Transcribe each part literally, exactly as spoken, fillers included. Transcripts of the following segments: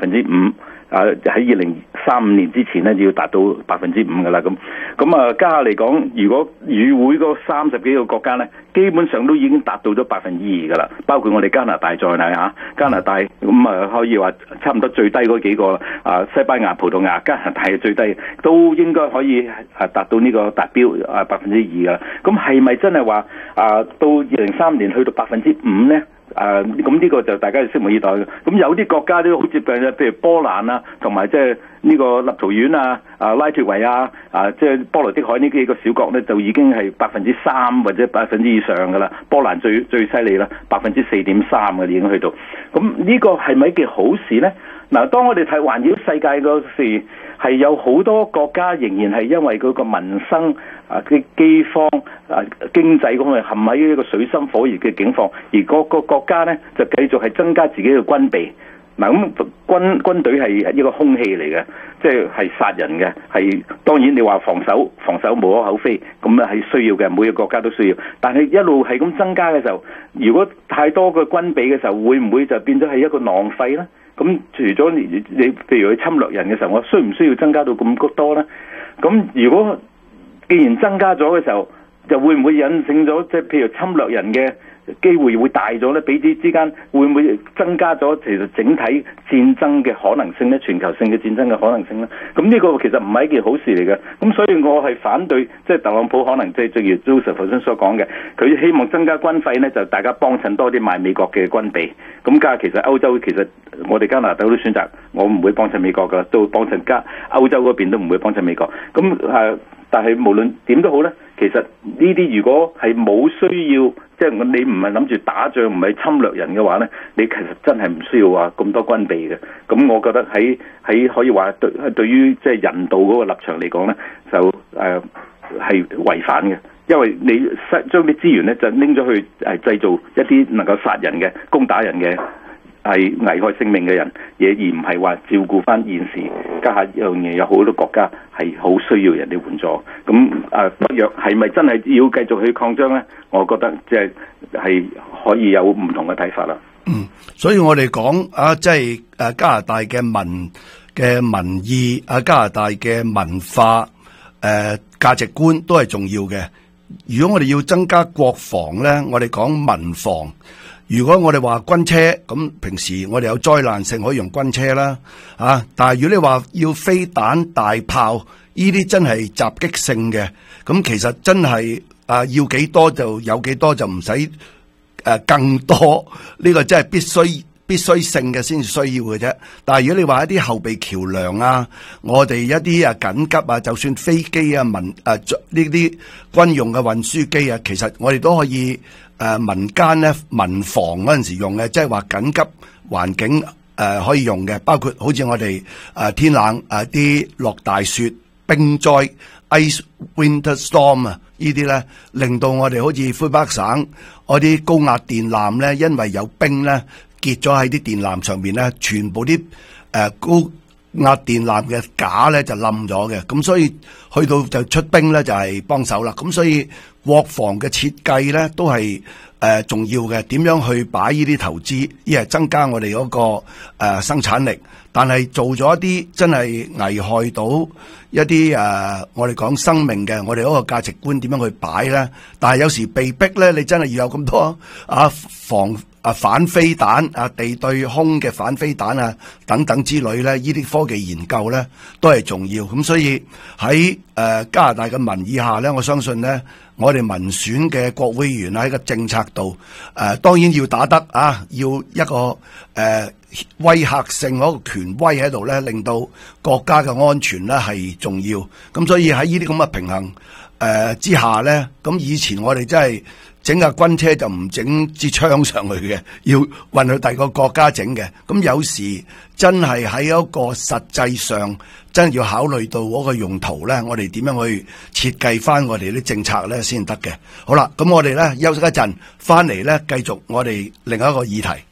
分之五。啊！喺二零三五年之前咧，就要達到百分之五噶啦。咁咁啊，家下嚟講，如果與會嗰三十幾個國家咧，基本上都已經達到咗百分之二噶啦。包括我哋加拿大在內嚇，加拿大咁啊，可以話差唔多最低嗰幾個啊，西班牙、葡萄牙、加拿大嘅最低，都應該可以啊達到呢個達標啊百分之二噶啦。咁係咪真係話啊到二零三五年去到百分之五咧？誒咁呢個就大家拭目以待嘅。咁有啲國家都好接近嘅，譬如波蘭啊，同埋即係呢個立陶宛啊、啊拉脫維亞啊，即係波羅的海呢幾個小國咧，就已經係百分之三或者百分之以上㗎啦。波蘭最最犀利啦，百分之四點三嘅已經去到。咁呢個係咪一件好事咧？嗱，當我哋睇環繞世界嗰時，係有好多國家仍然係因為嗰個民生啊嘅饑荒啊經濟咁樣陷喺一個水深火熱嘅境況，而各個國家咧就繼續係增加自己嘅軍備。嗱，咁軍軍隊係一個兇器嚟嘅，即係係殺人嘅，係當然你話防守防守無可厚非，咁咧係需要嘅，每個國家都需要。但係一路係咁增加嘅時候，如果太多嘅軍備嘅時候，會唔會就變咗係一個浪費咧？咁除咗你你譬如去侵略人嘅時候，我需唔需要增加到咁多咧？咁如果既然增加咗嘅時候，就會唔會引證咗即係譬如侵略人嘅機會會大咗咧？彼此之間會唔會增加咗其實整體戰爭嘅可能性咧？全球性嘅戰爭嘅可能性咧？咁呢個其實唔係一件好事嚟嘅。咁所以我係反對，即係特朗普可能即係正如 Joseph 頭先所講嘅，佢希望增加軍費咧，就大家幫襯多啲買美國嘅軍備。咁加其實歐洲其實我哋加拿大都選擇，我唔會幫襯美國噶，都幫襯加歐洲嗰邊都唔會幫襯美國。咁誒，但係無論點都好咧，其實呢啲如果係冇需要，即係你唔係諗住打仗，唔係侵略人嘅話咧，你其實真係唔需要話咁多軍備嘅。咁我覺得喺喺可以話對對於即係人道嗰個立場嚟講咧，就誒係違反嘅。因為你將啲資源咧就拎咗去誒製造一啲能夠殺人嘅、攻打人嘅、係危害性命嘅人嘢，而唔係話照顧翻現時家下樣嘢有好多國家係好需要人哋援助。咁誒北約係咪真係要繼續去擴張咧？我覺得即係係可以有唔同嘅睇法啦。 嗯，所以我哋講啊，即係誒加拿大嘅民嘅民意啊，加拿大嘅文化誒價值觀都係重要嘅。如果我哋要增加國防咧，我哋講民防。如果我哋話軍車，咁平時我哋有災難性可以用軍車啦，啊！但係如果你話要飛彈、大炮，呢啲真係襲擊性嘅，咁其實真係啊要幾多就有幾多，就唔使誒更多。呢個真係必須必須性嘅先至需要嘅啫。但係如果你話一啲後備橋梁啊，我哋一啲啊緊急啊，就算飛機啊、民誒呢啲軍用嘅運輸機啊，其實我哋都可以。誒、呃、民間咧民防嗰陣時用嘅，即係話緊急環境誒、呃、可以用嘅，包括好似我哋誒、呃、天冷誒啲落大雪、冰災 ice winter storm 啊，呢啲咧令到我哋好似魁北省嗰啲高壓電纜咧，因為有冰咧結咗喺啲電纜上面咧，全部啲誒、呃、高壓電纜嘅架咧就冧咗嘅，咁所以去到就出兵咧就係、是、幫手啦。咁所以國防嘅設計咧都係誒、呃、重要嘅，點樣去擺呢啲投資，依係增加我哋嗰、那個誒、呃、生產力。但係做咗一啲真係危害到一啲誒、呃、我哋講生命嘅，我哋嗰個價值觀點樣去擺咧？但係有時被逼咧，你真係要有咁多啊防。啊反飛彈啊地對空嘅反飛彈啊等等之類咧，呢啲科技研究咧都係重要。咁所以喺誒、呃、加拿大嘅民意下咧，我相信咧我哋民選嘅國會議員喺個政策度誒、呃、當然要打得啊，要一個誒、呃、威嚇性嗰個權威喺度咧，令到國家嘅安全咧係重要。咁所以喺呢啲咁嘅平衡誒、呃、之下咧，咁以前我哋真係。整架軍車就唔整支槍上去嘅，要運去第二個國家整嘅。咁有時真係喺一個實際上，真係要考慮到嗰個用途咧，我哋點樣去設計翻我哋啲政策咧先得嘅。好啦，咁我哋咧休息一陣，翻嚟咧繼續我哋另一個議題。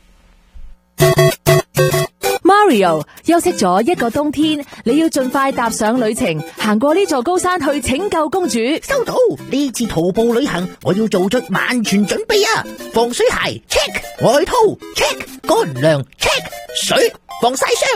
Mario 休息咗一個冬天，你要盡快踏上旅程，行過呢座高山去拯救公主。 收到，呢次徒步旅行我要做出萬全準備啊！防水鞋 check， 外套 check， 乾糧 check， 水防曬霜